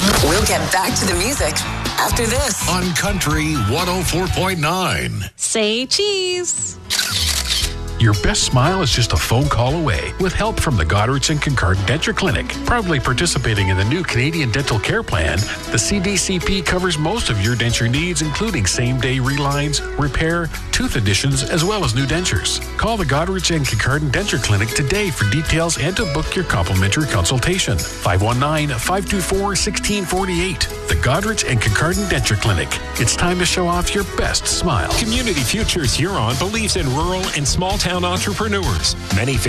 We'll get back to the music after this. On Country 104.9. Say cheese. Your best smile is just a phone call away with help from the Goddard's and Concard Denture Clinic. Proudly participating in the new Canadian Dental Care Plan, the CDCP covers most of your denture needs, including same-day relines, repair, tooth additions, as well as new dentures. Call the Goddard's and Concard Denture Clinic today for details and to book your complimentary consultation. 519-524-1648. The Goddard's and Concard Denture Clinic. It's time to show off your best smile. Community Futures Huron believes in rural and small-town entrepreneurs. Many